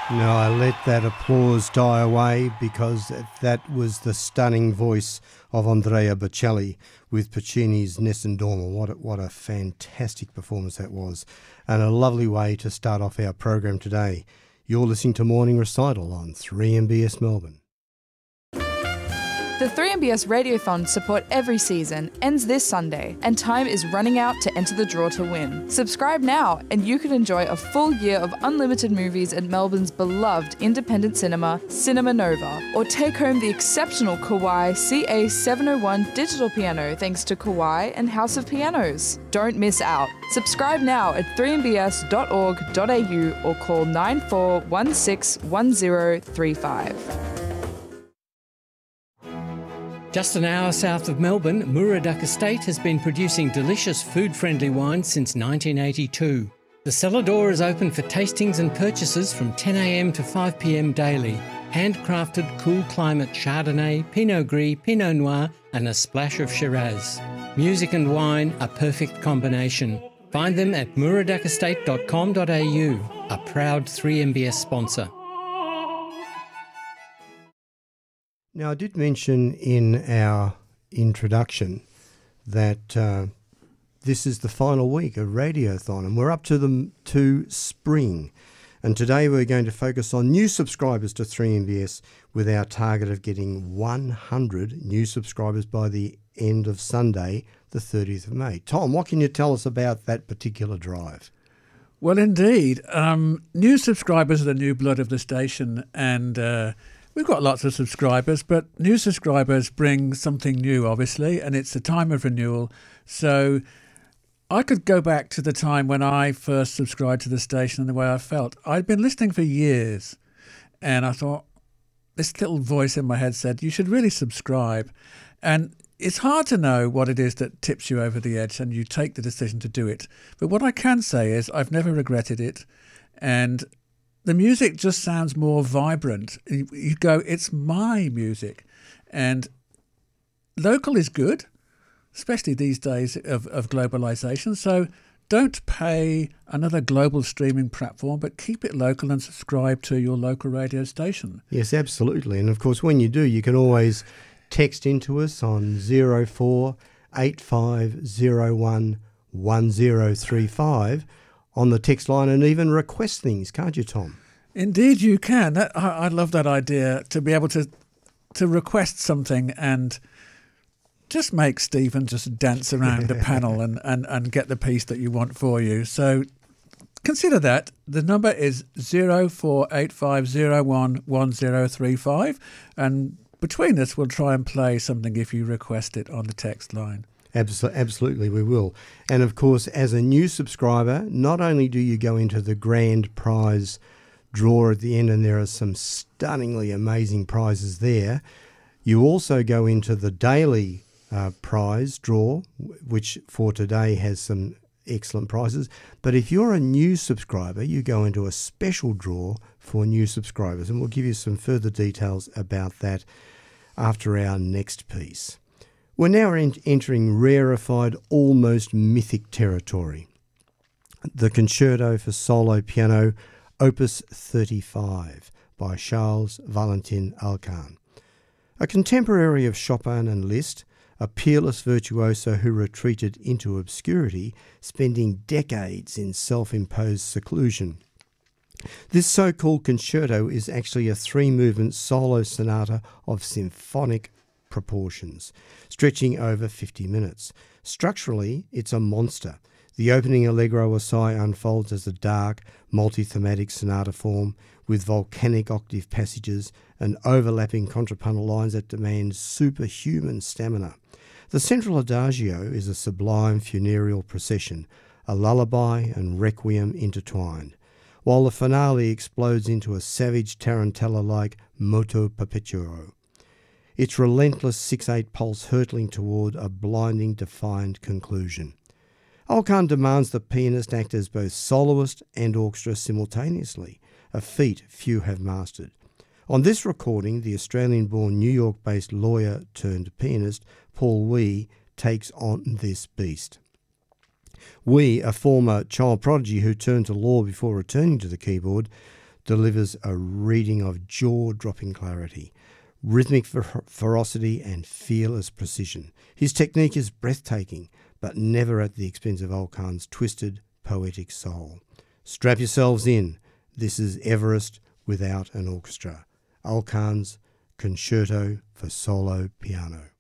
No, I let that applause die away because that was the stunning voice of Andrea Bocelli with Puccini's Nessun Dorma. What a fantastic performance that was, and a lovely way to start off our program today. You're listening to Morning Recital on 3MBS Melbourne. The 3MBS Radiothon support every season ends this Sunday, and time is running out to enter the draw to win. Subscribe now and you can enjoy a full year of unlimited movies at Melbourne's beloved independent cinema, Cinema Nova, or take home the exceptional Kawai CA701 digital piano thanks to Kawai and House of Pianos. Don't miss out. Subscribe now at 3mbs.org.au or call 94161035. Just an hour south of Melbourne, Muraduck Estate has been producing delicious food-friendly wines since 1982. The cellar door is open for tastings and purchases from 10 a.m. to 5 p.m. daily. Handcrafted cool climate Chardonnay, Pinot Gris, Pinot Noir and a splash of Shiraz. Music and wine, a perfect combination. Find them at muraduckestate.com.au, a proud 3MBS sponsor. Now, I did mention in our introduction that this is the final week of Radiothon, and we're up to spring. And today we're going to focus on new subscribers to 3MBS with our target of getting 100 new subscribers by the end of Sunday, the 30th of May. Tom, what can you tell us about that particular drive? Well, indeed. New subscribers are the new blood of the station, and we've got lots of subscribers, but new subscribers bring something new, obviously, and it's a time of renewal. So I could go back to the time when I first subscribed to the station and the way I felt. I'd been listening for years, and I thought, this little voice in my head said, you should really subscribe. And it's hard to know what it is that tips you over the edge and you take the decision to do it. But what I can say is I've never regretted it, and the music just sounds more vibrant. You go, it's my music. And local is good, especially these days of globalization. So don't pay another global streaming platform, but keep it local and subscribe to your local radio station. Yes, absolutely. And of course, when you do, you can always text into us on 0485011035 on the text line, and even request things, can't you, Tom? Indeed you can. I love that idea, to be able to request something and just make Stephen just dance around the panel and get the piece that you want for you. So consider that. The number is 0485011035, and between us we'll try and play something if you request it on the text line. Absolutely, we will. And of course, as a new subscriber, not only do you go into the grand prize draw at the end, and there are some stunningly amazing prizes there, you also go into the daily prize draw, which for today has some excellent prizes. But if you're a new subscriber, you go into a special draw for new subscribers, and we'll give you some further details about that after our next piece. We're now entering rarefied, almost mythic territory. The Concerto for Solo Piano, Opus 35, by Charles Valentin Alkan. A contemporary of Chopin and Liszt, a peerless virtuoso who retreated into obscurity, spending decades in self-imposed seclusion. This so-called concerto is actually a three-movement solo sonata of symphonic proportions, stretching over 50 minutes. Structurally, it's a monster. The opening allegro assai unfolds as a dark, multi-thematic sonata form with volcanic octave passages and overlapping contrapuntal lines that demand superhuman stamina. The central adagio is a sublime funereal procession, a lullaby and requiem intertwined, while the finale explodes into a savage tarantella-like moto perpetuo, its relentless 6/8 pulse hurtling toward a blinding, defiant conclusion. Alkan demands the pianist act as both soloist and orchestra simultaneously, a feat few have mastered. On this recording, the Australian-born New York-based lawyer-turned-pianist Paul Wee takes on this beast. Wee, a former child prodigy who turned to law before returning to the keyboard, delivers a reading of jaw-dropping clarity, rhythmic ferocity and fearless precision. His technique is breathtaking, but never at the expense of Alkan's twisted, poetic soul. Strap yourselves in. This is Everest without an orchestra. Alkan's Concerto for Solo Piano.